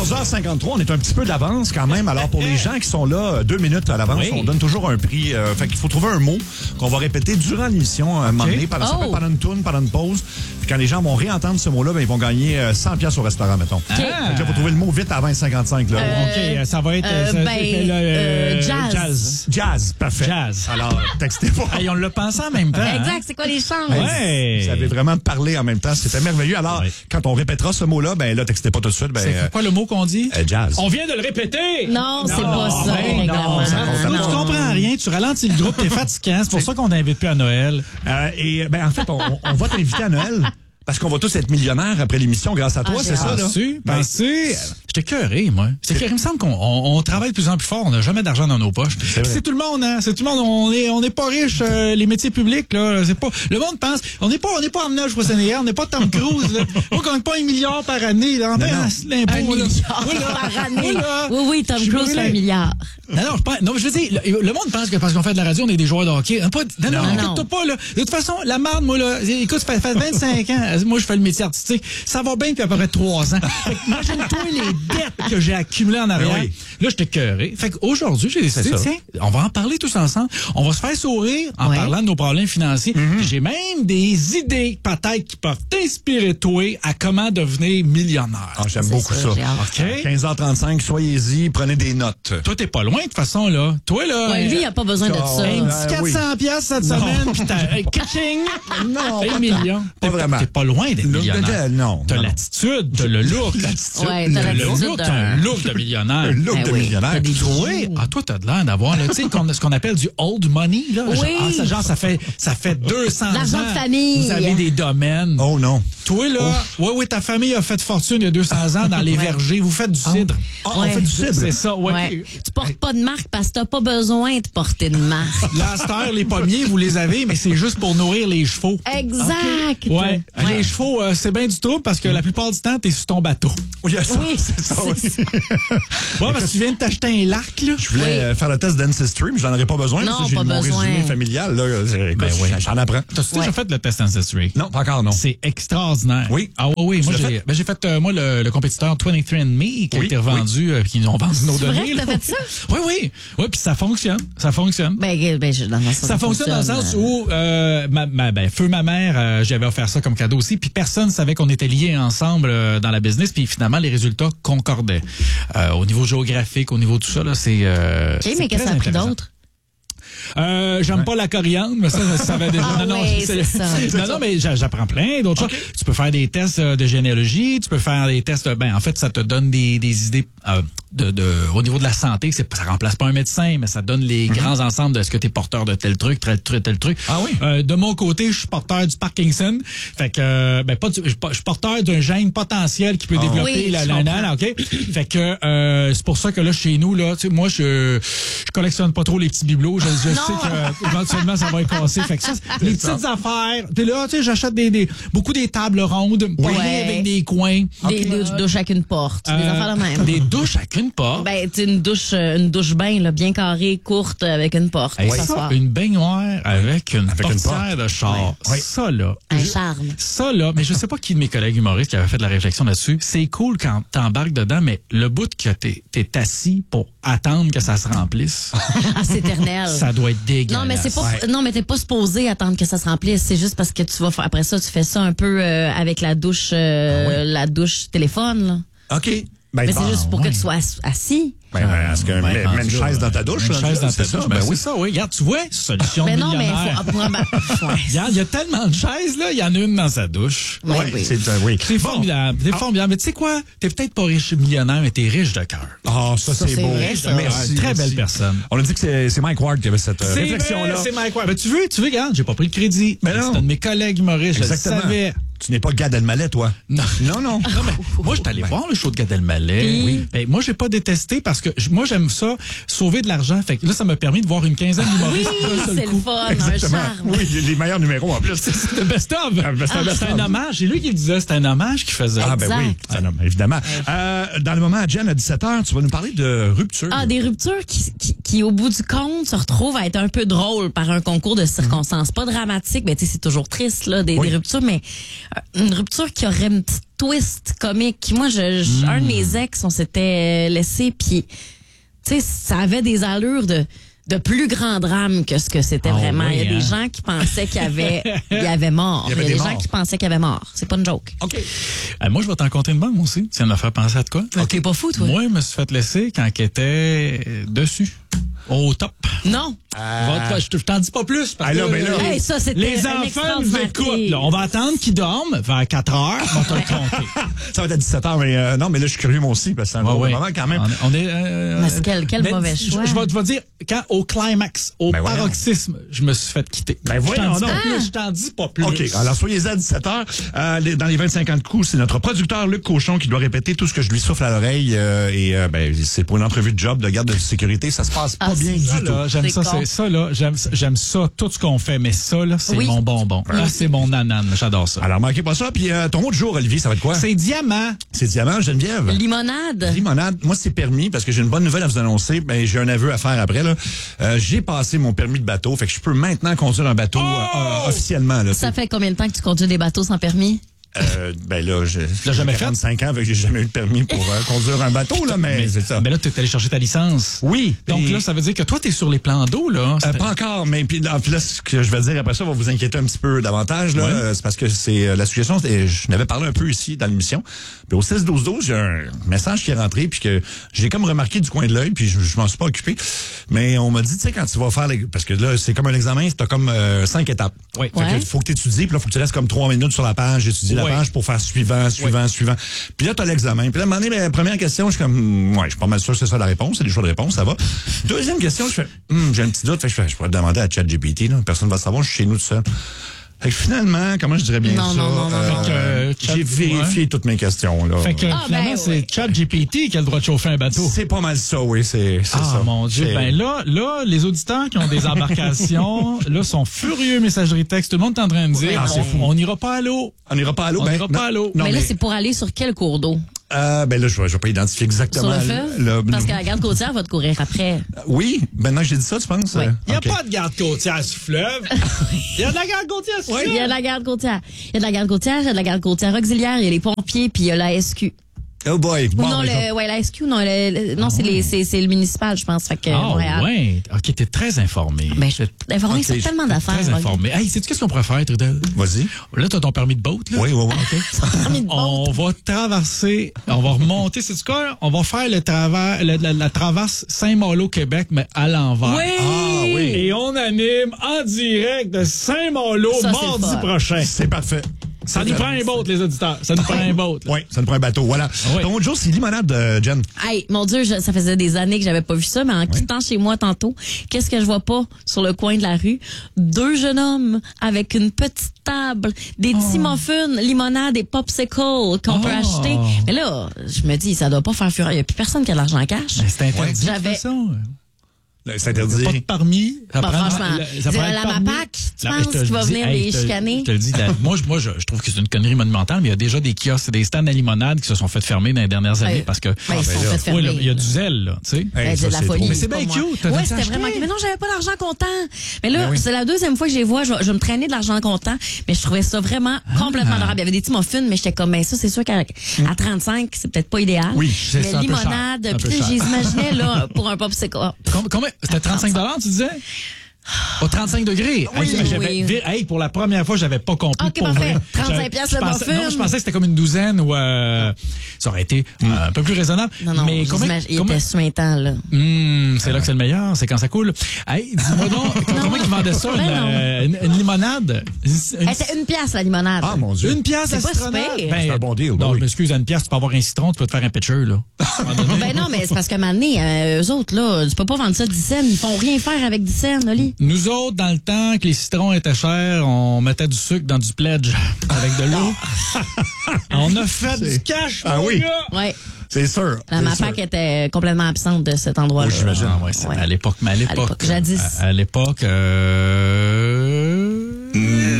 14h53, on est un petit peu d'avance quand même. Alors, pour les gens qui sont là 2 minutes à l'avance, on donne toujours un prix. Fait qu'il faut trouver un mot qu'on va répéter durant l'émission, un moment donné, pendant une tourne, pendant une pause. Puis quand les gens vont réentendre ce mot-là, ben, ils vont gagner 100 piastres au restaurant, mettons. Fait que là, il faut trouver le mot vite avant 20h55. Là. OK, ça va être... jazz. Jazz, parfait. Jazz. Alors, textez pas. Hey, on l'a pensé en même temps. Exact, c'est quoi les chances? Ouais. Vous avez vraiment parlé en même temps. C'était merveilleux. Alors, quand on répétera ce mot-là, ben là, textez pas tout de suite. Ben, c'est quoi le mot qu'on dit? Jazz. On vient de le répéter! Non, c'est pas ça. Tu comprends rien, tu ralentis le groupe, t'es fatiguant. C'est pour ça qu'on t'invite plus à Noël. En fait, on va t'inviter à Noël. Parce qu'on va tous être millionnaires après l'émission grâce à toi, c'est ça, là? J'étais cœuré, moi. C'est qu'il me semble qu'on travaille de plus en plus fort. On n'a jamais d'argent dans nos poches. C'est tout le monde, hein? C'est tout le monde. On n'est pas riche, les métiers publics, là. C'est pas, le monde pense, on n'est pas Arnold Schwarzenegger, on n'est pas Tom Cruise, là. On gagne pas 1 milliard par année, là. L'impôt, 1 milliard par année. Oui, Tom Cruise fait 1 milliard. Non, je veux dire, le monde pense que parce qu'on fait de la radio, on est des joueurs de hockey. Non, écoute-toi pas, là. De toute façon, la marde, moi, là, écoute, ça fait 25 ans. Moi, je fais le métier artistique. Ça va bien depuis à peu près 3 ans. Imagine-toi les dettes que j'ai accumulées en arrière. Oui. Là, j'étais cœuré. Fait qu'aujourd'hui, j'ai décidé, tiens, on va en parler tous ensemble. On va se faire sourire en parlant de nos problèmes financiers. Puis j'ai même des idées, peut-être, qui peuvent t'inspirer, toi, à comment devenir millionnaire. Ah, j'aime beaucoup ça. OK. 15h35, soyez-y, prenez des notes. Toi, t'es pas loin, de toute façon, là. Toi, là. Ouais, lui, il a pas besoin de ça. Un petit 400 piastres cette semaine, puis t'as catching! Non. 1 million. Pas vraiment. T'es pas loin d'être millionnaire. Non. T'as l'attitude, t'as le look. Ouais, t'as l'attitude T'as un look de millionnaire. Un look de millionnaire. Toi, t'as de l'air d'avoir, tu sais, ce qu'on appelle du old money, là. Oui. Genre, ça fait 200 ans. L'argent de famille. Vous avez des domaines. Oh non. Toi, là, oui, ta famille a fait fortune il y a 200 ans dans les vergers. Vous faites du cidre. On fait du cidre. C'est ça, ouais. Tu portes pas de marque parce que t'as pas besoin de porter de marque. Là, cette heure, les pommiers, vous les avez, mais c'est juste pour nourrir les chevaux. Exact. Ouais. Les chevaux, c'est bien du trouble parce que la plupart du temps, t'es sur ton bateau. Oui, c'est ça. Ouais, parce que tu viens de t'acheter un lac, là. Je voulais faire le test d'Ancestry, mais j'en aurais pas besoin. Non, j'ai pas mon besoin. résumé familial, là. Écoute, j'en apprends. T'as-tu déjà fait le test Ancestry? Non, pas encore, non. C'est extraordinaire. Oui. Ah oui. Moi, j'ai fait le compétiteur 23andMe qui a été revendu, qui nous ont vendu nos données. C'est vrai que t'as fait ça? Oui, puis ça fonctionne. Ça fonctionne. Ça fonctionne dans le sens où feu ma mère, j'avais offert ça comme cadeau aussi, puis personne savait qu'on était liés ensemble dans la business, puis finalement les résultats concordaient. Au niveau géographique, au niveau de tout ça, là, c'est OK, mais qu'est-ce que ça a pris d'autre? J'aime pas la coriandre, mais ça, je savais déjà. C'est ça. Non, mais j'apprends plein d'autres choses. Tu peux faire des tests de généalogie, tu peux faire des tests, en fait, ça te donne des idées au niveau de la santé. Ça remplace pas un médecin, mais ça donne les grands ensembles de ce que tu es porteur de tel truc. Ah oui? De mon côté, je suis porteur du Parkinson. Fait que, je suis porteur d'un gène potentiel qui peut développer OK? Fait que, c'est pour ça que là, chez nous, là, tu sais, moi, je collectionne pas trop les petits bibelots. Je sais que éventuellement ça va être cassé. Fait que ça, les petites affaires. Puis là, tu sais, j'achète beaucoup des tables rondes, avec des coins. Des douches avec une porte. Des affaires de même. Des douches avec une porte. Une douche bain, là, bien carrée, courte, avec une porte. Une baignoire avec une portière de char. Oui. Ça, là. Un charme. Ça, là, mais je sais pas qui de mes collègues humoristes qui avait fait de la réflexion là-dessus. C'est cool quand t'embarques dedans, mais le bout que t'es assis pour attendre que ça se remplisse. C'est éternel. Ça doit être dégueulasse. Non, mais c'est pas. Non, mais t'es pas supposé attendre que ça se remplisse. C'est juste parce que tu vas faire. Après ça, tu fais ça un peu avec la douche, la douche téléphone. Là. OK. Mais c'est juste pour que tu sois assis. Est-ce qu'une même chaise dans ta douche? Une chaise dans ta douche. Oui. C'est ça, oui. Regarde, tu vois, solution Mais non, mais millionnaire. Regarde, il y a tellement de chaises, là. Il y en a une dans sa douche. Oui. C'est formidable. C'est formidable. Mais tu sais quoi? T'es peut-être pas riche millionnaire, mais t'es riche de cœur. Ah, ça, c'est beau. Merci. Très belle personne. On a dit que c'est Mike Ward qui avait cette réflexion-là. C'est Mike Ward. Mais tu veux, regarde, j'ai pas pris le crédit. Mais non. C'est un de mes collègues humoristes. Exactement. Je le savais. Tu n'es pas Gad Elmaleh, toi? Non. Non. Moi, je suis allé voir le show de Gad Elmaleh. Oui. Ben, moi, j'ai pas détesté parce que moi, j'aime ça, sauver de l'argent. Fait que là, ça m'a permis de voir une quinzaine d'humoristes d'un seul C'est coup. le fun, un charme. Oui, les meilleurs numéros en plus. C'est le best-of. C'est un hommage. C'est lui qui disait, c'est un hommage qu'il faisait. Ah, ben oui, c'est un homme, évidemment. Dans le moment, Jen, à 17h, tu vas nous parler de rupture. Ah, des ruptures qui, au bout du compte, se retrouvent à être un peu drôles par un concours de circonstances. Pas dramatique, mais tu sais, c'est toujours triste, là, des ruptures, mais une rupture qui aurait une petite twist comique. Moi, un de mes ex, on s'était laissé, puis tu sais, ça avait des allures de plus grand drame que ce que c'était vraiment. Oui, il y a des gens qui pensaient qu'il y avait mort. Il y a des gens qui pensaient qu'il y avait mort. C'est pas une joke. OK. Moi, je vais t'en compter une bonne, moi aussi. Ça me fait penser à de quoi? T'es pas fou, toi? Moi, je me suis fait laisser quand elle était dessus. Au top. Non. Je t'en dis pas plus. Parce que, hey, ça, c'était les enfants nous écoutent. Là, on va attendre qu'ils dorment vers 4 heures. On va te le compter. Ça va être à 17 heures, mais non, mais là, je suis curieux moi aussi, parce que c'est un gros moment quand même. On est, quel mauvais choix. Je vais te dire, quand au climax, au paroxysme, je me suis fait quitter. Je t'en dis pas plus. OK, alors soyez-y à 17 heures. Dans les 25 ans de coup, c'est notre producteur Luc Cochon qui doit répéter tout ce que je lui souffle à l'oreille. C'est pour une entrevue de job de garde de sécurité. Ça se passe pas bien du tout. J'aime ça, c'est ça, là. J'aime ça, tout ce qu'on fait, mais ça, là, c'est mon bonbon. Là, c'est mon nanan. J'adore ça. Alors, manquez pas ça. Puis, ton mot du jour, Olivier, ça va être quoi? C'est diamant. C'est diamant, Geneviève. Limonade. Moi, c'est permis, parce que j'ai une bonne nouvelle à vous annoncer. Ben, j'ai un aveu à faire après, là. J'ai passé mon permis de bateau. Fait que je peux maintenant conduire un bateau, officiellement, là. Ça fait combien de temps que tu conduis des bateaux sans permis? J'ai jamais fait 45 ans, avec j'ai jamais eu de permis pour conduire un bateau, là, mais c'est ça. Mais là, tu es allé chercher ta licence. Oui. Donc là, ça veut dire que toi, tu es sur les plans d'eau, là. Pas encore, mais puis là, ce que je vais dire après ça va vous inquiéter un petit peu davantage, là. C'est parce que c'est la suggestion, je n'avais parlé un peu ici dans l'émission. Puis au 6-12-12, j'ai un message qui est rentré, puis que j'ai comme remarqué du coin de l'œil, puis je m'en suis pas occupé. Mais on m'a dit, tu sais, quand tu vas faire parce que là, c'est comme un examen, t'as comme 5 étapes. Oui. Fait que faut que tu étudies, puis là, faut que tu restes comme 3 minutes sur la page, étudier la page pour faire suivant. Puis là, t'as l'examen. Puis là, à un moment donné, première question, je suis comme, je suis pas mal sûr que c'est ça la réponse. C'est des choix de réponse, ça va. Deuxième question, je fais, j'ai un petit doute. Fait que je pourrais demander à ChatGPT, là. Personne va savoir, je suis chez nous tout seul. Fait que finalement, comment je dirais bien j'ai vérifié toutes mes questions, là. Fait que finalement, c'est ChatGPT qui a le droit de chauffer un bateau. C'est pas mal ça, oui, c'est ça. Ah, mon Dieu. Ben là, les auditeurs qui ont des embarcations, là, sont furieux, messagerie texte. Tout le monde est en train de dire, on n'ira pas à l'eau. On n'ira pas à l'eau. On n'ira pas à l'eau. Mais là, c'est pour aller sur quel cours d'eau? Là, je vais pas identifier exactement. Sur le feu? Parce que la garde côtière va te courir après. Oui, maintenant que j'ai dit ça, tu penses? Oui. Il n'y a pas de garde côtière sur fleuve. Il y a de la garde côtière sur fleuve. Il y a de la garde côtière. Il y a de la garde côtière, il y a de la garde côtière auxiliaire, il y a les pompiers, puis il y a la SQ. Oh boy. Bon, non, la SQ, non, c'est le municipal, je pense. Fait que Montréal. Ouais. OK, t'es très informé. Ben, je suis informé sur tellement d'affaires. Très informé. Hey, sais-tu qu'est-ce qu'on pourrait faire, Trudel? Vas-y. Là, t'as ton permis de boat, là? Oui. OK. On va traverser, on va remonter, c'est quoi? On va faire la traverse Saint-Malo, Québec, mais à l'envers. Oui! Ah, oui. Et on anime en direct de Saint-Malo mardi prochain. C'est parfait. Ça nous prend un boat, les auditeurs. Ça nous prend un boat. Oui, ça nous prend un bateau. Voilà. Ton autre jour, c'est limonade, Jen. Hey, mon Dieu, ça faisait des années que j'avais pas vu ça, mais en quittant chez moi tantôt, qu'est-ce que je vois pas sur le coin de la rue? 2 jeunes hommes avec une petite table, des petits muffins, limonade et popsicles qu'on peut acheter. Mais là, je me dis, ça doit pas faire fureur. Il y a plus personne qui a de l'argent en cash. Mais c'est interdit. C'est interdit. Pas de permis. Franchement, la MAPAC, tu penses qu'il va venir les chicaner? Je te le dis, moi, je trouve que c'est une connerie monumentale, mais il y a déjà des kiosques, des stands à limonade qui se sont fait fermer dans les dernières années parce que. Ils se sont fait fermer. Il y a du zèle, là, tu sais. C'est de la folie. Mais c'est bien cute. Oui, c'était vraiment. Mais non, j'avais pas d'argent comptant. Mais là, c'est la deuxième fois que je les vois. Je vais me traîner de l'argent comptant. Mais je trouvais ça vraiment complètement adorable. Il y avait des petits muffins, mais j'étais comme, ça, c'est sûr qu'à 35, c'est peut-être pas idéal. Oui, c'est ça. Mais limonade, puis j'imaginais, là, pour un popsicle. Combien? C'était 35 $, tu disais? Au 35 degrés. Oui. Pour la première fois, j'avais pas compris. OK, parfait. 35 piastres le muffin. Non, je pensais que c'était comme une douzaine ou ça aurait été un peu plus raisonnable. Non, mais il était suintant, là. C'est là que c'est le meilleur, c'est quand ça coule. Hey, dis-moi donc, comment ils vendaient ça, une limonade? C'était 1 piastre, la limonade. Ah, mon Dieu. 1 piastre, c'est pas super. C'est un bon deal. Non, je m'excuse, à 1 piastre, tu peux avoir un citron, tu peux te faire un pitcher, là. Ben non, mais c'est parce que maintenant, eux autres, là, tu peux pas vendre ça 10 cents. Ils font rien faire avec 10 cents, Oli. Nous autres, dans le temps que les citrons étaient chers, on mettait du sucre dans du pledge avec de l'eau. On a fait du cash, mon gars. Ouais. C'est sûr. La MAPAC était complètement absente de cet endroit-là. Oui, j'imagine. À l'époque, mais à l'époque. Jadis. À l'époque, diamant.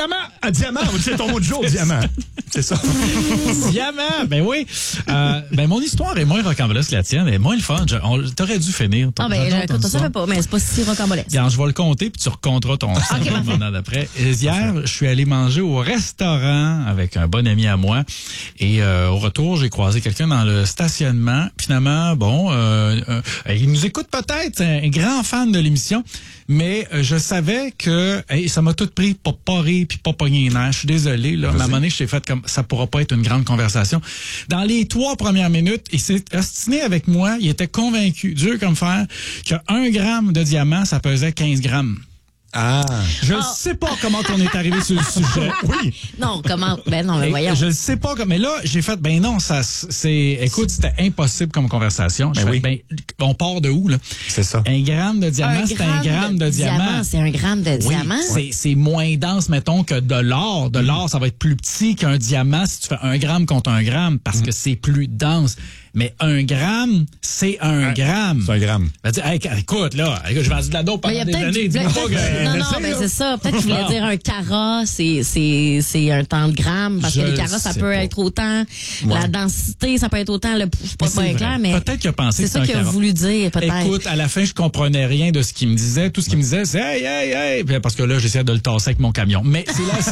diamant. Ah, diamant, c'est ton mot de jour, diamant. C'est ça. Diamant, ben oui. Mon histoire est moins rocambolesque que la tienne, est moins le fun. T'aurais dû finir. Écoute, ça fait pas, mais c'est pas si rocambolesque. Regarde, je vais le compter, puis tu raconteras ton pendant d'après. Hier, je suis allé manger au restaurant avec un bon ami à moi. Et au retour, j'ai croisé quelqu'un dans le stationnement. Finalement, il nous écoute peut-être, un grand fan de l'émission. Mais je savais que ça m'a tout pris pour pas rire puis pas pogner les nerfs. Je suis désolé. Là, à un moment donné, je t'ai fait comme ça pourra pas être une grande conversation. Dans les 3 premières minutes, il s'est ostiné avec moi. Il était convaincu, dur comme fer, que 1 gramme de diamant, ça pesait 15 grammes. Ah. Je ne sais pas comment on est arrivé sur le sujet. Oui. Non, comment? Ben non, mais voyons. Je ne sais pas comment. Mais là, j'ai fait, écoute, c'était impossible comme conversation. On part de où, là? C'est ça. 1 gramme de diamant, c'est 1 gramme de diamant. C'est 1 gramme de diamant. C'est moins dense, mettons, que de l'or. De l'or, ça va être plus petit qu'un diamant si tu fais 1 gramme contre 1 gramme parce que c'est plus dense. Mais 1 gramme, c'est 1 gramme. C'est 1 gramme. Écoute, là, je vais de la dope pendant des années. Dis-moi pas que... Non, mais c'est ça. Peut-être que tu voulais dire un carat, c'est un temps de grammes, parce que les carats, ça peut être autant. La densité, ça peut être autant. C'est pas bien clair, mais. Peut-être qu'il a pensé que c'est ça qu'il a voulu dire, peut-être. Écoute, à la fin, je comprenais rien de ce qu'il me disait. Tout ce qu'il me disait, c'est hey. Parce que là, j'essayais de le tasser avec mon camion. Mais c'est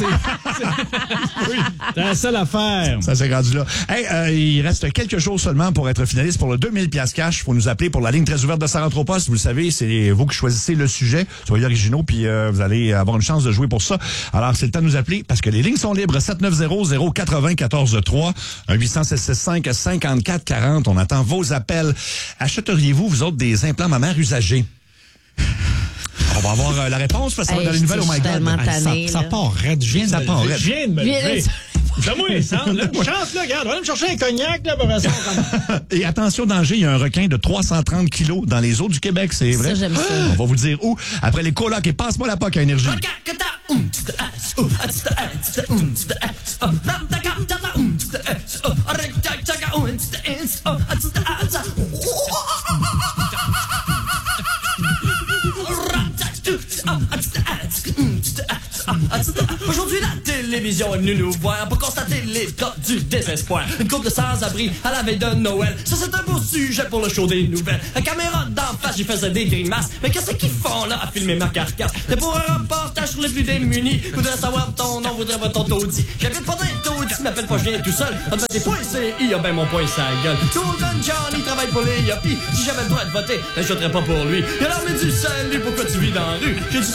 la seule affaire. Ça s'est rendu là. Il reste quelques jours seulement pour être finaliste pour le 2000$ cash. Il faut nous appeler pour la ligne très ouverte de Sarah Tropost. Vous le savez, c'est vous qui choisissez le sujet. Soyez originaux, puis vous allez avoir une chance de jouer pour ça. Alors, c'est le temps de nous appeler parce que les lignes sont libres. 790-094-3, 1-800-765-5440. On attend vos appels. Achèteriez-vous, vous autres, des implants mammaires usagés? On va avoir la réponse parce que ça va dans les nouvelles. Oh my God. Ça part raide. Je viens de me lever. Fais-moi ça. Chance, là, regarde. On va me chercher un cognac, là, pour ça. Et attention, danger, il y a un requin de 330 kilos dans les eaux du Québec, c'est vrai. Ça, j'aime ça. On va vous dire où. Après les colocs et passe-moi la POC à Énergie. Aujourd'hui, la télévision est venue nous voir pour constater l'état du désespoir. Une couple de sans-abri à la veille de Noël. Ça, c'est un beau sujet pour le show des nouvelles. La caméra d'en face, j'y faisais des grimaces. Mais qu'est-ce qu'ils font là à filmer ma carcasse? C'est pour un reportage sur les plus démunis. Voudrais savoir ton nom, voudrais voir ton taudis. J'habite pas dans un taudis, m'appelle pas, je viens tout seul. En fait, des points CI, a ben mon point sa gueule. Golden Johnny travaille pour les yuppies. Si j'avais le droit de voter, ben, je voterais pas pour lui. Il a l'armée du salut, pourquoi tu vis dans la rue? J'ai dit